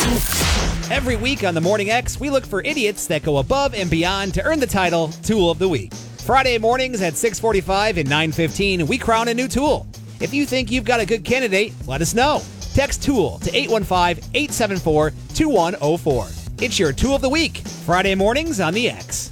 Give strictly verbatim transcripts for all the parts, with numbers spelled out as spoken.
Every week on the Morning X, we look for idiots that go above and beyond to earn the title Tool of the Week. Friday mornings at six forty-five and nine fifteen, we crown a new tool. If you think you've got a good candidate, let us know. Text TOOL to eight one five, eight seven four, two one zero four. It's your Tool of the Week, Friday mornings on the X.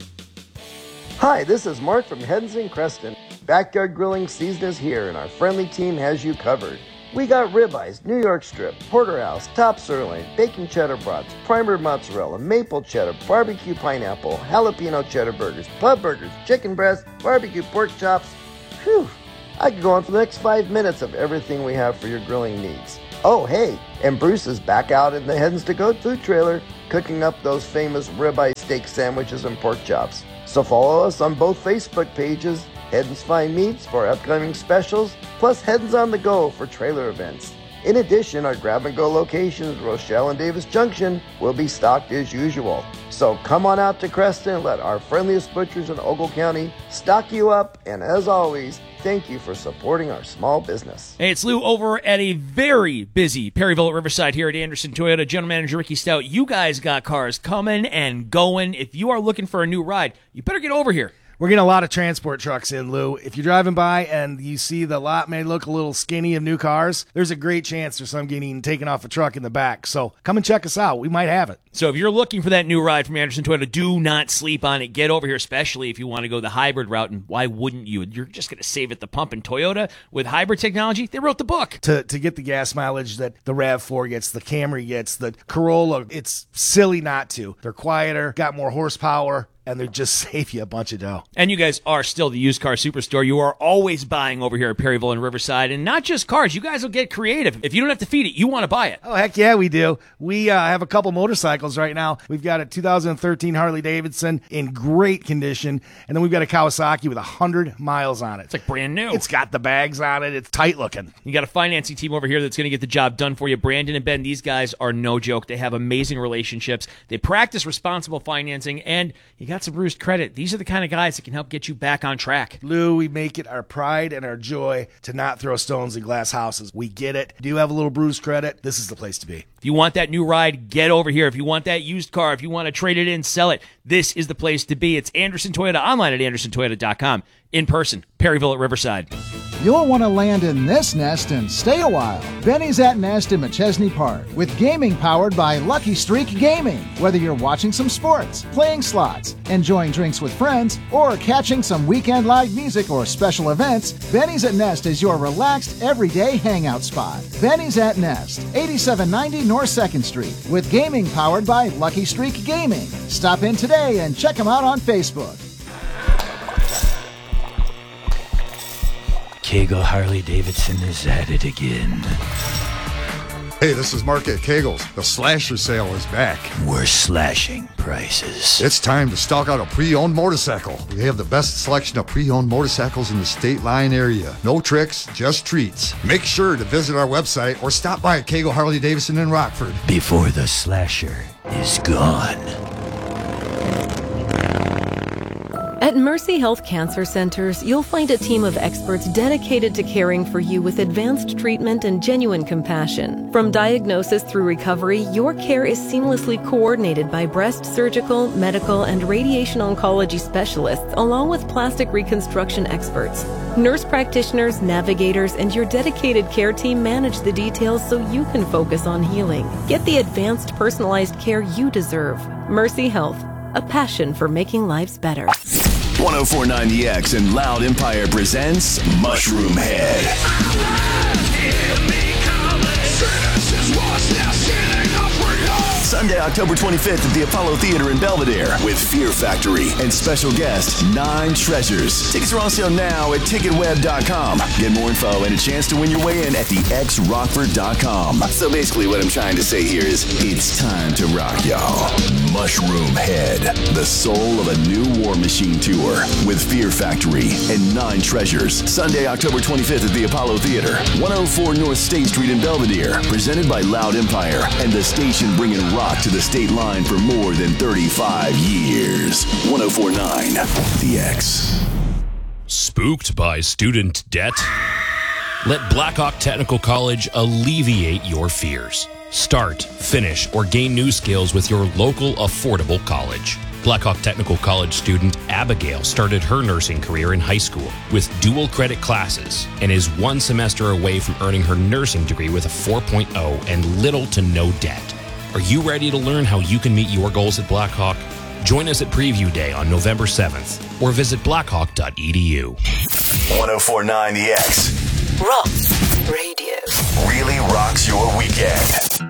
Hi, this is Mark from Heddens and Creston. Backyard grilling season is here, and our friendly team has you covered. We got ribeyes, New York strip, porterhouse, top sirloin, bacon cheddar brats, primer mozzarella, maple cheddar, barbecue pineapple, jalapeno cheddar burgers, pub burgers, chicken breast, barbecue pork chops. Phew, I could go on for the next five minutes of everything we have for your grilling needs. Oh, hey, and Bruce is back out in the Heddens to Go food trailer, cooking up those famous ribeye steak sandwiches and pork chops. So follow us on both Facebook pages, Heddens Fine Meats for upcoming specials, plus Heddens on the Go for trailer events. In addition, our grab-and-go locations, Rochelle and Davis Junction, will be stocked as usual. So come on out to Creston and let our friendliest butchers in Ogle County stock you up. And as always, thank you for supporting our small business. Hey, it's Lou over at a very busy Perryville at Riverside here at Anderson Toyota. General Manager Ricky Stout, you guys got cars coming and going. If you are looking for a new ride, you better get over here. We're getting a lot of transport trucks in, Lou. If you're driving by and you see the lot may look a little skinny of new cars, there's a great chance there's some getting taken off a truck in the back. So come and check us out. We might have it. So if you're looking for that new ride from Anderson Toyota, do not sleep on it. Get over here, especially if you want to go the hybrid route. And why wouldn't you? You're just going to save at the pump. And Toyota, with hybrid technology, they wrote the book. To to get the gas mileage that the RAV four gets, the Camry gets, the Corolla, it's silly not to. They're quieter, got more horsepower, and they just save you a bunch of dough. And you guys are still the used car superstore. You are always buying over here at Perryville and Riverside. And not just cars. You guys will get creative. If you don't have to feed it, you want to buy it. Oh, heck yeah, we do. We uh, have a couple motorcycles right now. We've got a two thousand thirteen Harley-Davidson in great condition. And then we've got a Kawasaki with one hundred miles on it. It's like brand new. It's got the bags on it. It's tight looking. You got a financing team over here that's going to get the job done for you. Brandon and Ben, these guys are no joke. They have amazing relationships. They practice responsible financing. And you got some bruised credit. These are the kind of guys that can help get you back on track. Lou, we make it our pride and our joy to not throw stones in glass houses. We get it. Do you have a little bruised credit? This is the place to be. If you want that new ride, get over here. If you want that used car, if you want to trade it in, sell it, this is the place to be. It's Anderson Toyota, online at anderson toyota dot com. In person, Perryville at Riverside. You'll want to land in this nest and stay a while. Benny's at Nest in McChesney Park, with gaming powered by Lucky Streak Gaming. Whether you're watching some sports, playing slots, enjoying drinks with friends, or catching some weekend live music or special events, Benny's at Nest is your relaxed, everyday hangout spot. Benny's at Nest, eighty-seven ninety North second Street, with gaming powered by Lucky Streak Gaming. Stop in today and check them out on Facebook. Kegel Harley-Davidson is at it again. Hey, this is Mark at Kegel's. The slasher sale is back. We're slashing prices. It's time to stock out a pre-owned motorcycle. We have the best selection of pre-owned motorcycles in the State Line area. No tricks, just treats. Make sure to visit our website or stop by at Kegel Harley-Davidson in Rockford. Before the slasher is gone. At Mercy Health Cancer Centers, you'll find a team of experts dedicated to caring for you with advanced treatment and genuine compassion. From diagnosis through recovery, your care is seamlessly coordinated by breast surgical, medical, and radiation oncology specialists, along with plastic reconstruction experts. Nurse practitioners, navigators, and your dedicated care team manage the details so you can focus on healing. Get the advanced, personalized care you deserve. Mercy Health, a passion for making lives better. one oh four point nine The X and Loud Empire presents Mushroom Head. Sunday, October twenty-fifth at the Apollo Theater in Belvedere with Fear Factory and special guest Nine Treasures. Tickets are on sale now at ticket web dot com. Get more info and a chance to win your way in at the x rockford dot com. So basically what I'm trying to say here is it's time to rock, y'all. Mushroom Head, the soul of a new War Machine tour with Fear Factory and Nine Treasures. Sunday, October twenty-fifth at the Apollo Theater, one oh four North State Street in Belvedere. Presented by Loud Empire and the station bringing rock to the state line for more than thirty-five years. one oh four point nine The X. Spooked by student debt? Let Blackhawk Technical College alleviate your fears. Start, finish, or gain new skills with your local affordable college. Blackhawk Technical College student Abigail started her nursing career in high school with dual credit classes and is one semester away from earning her nursing degree with a four point oh and little to no debt. Are you ready to learn how you can meet your goals at Blackhawk? Join us at Preview Day on November seventh or visit blackhawk dot e d u. ten forty-nine The X. Rock Radio. Really rocks your weekend.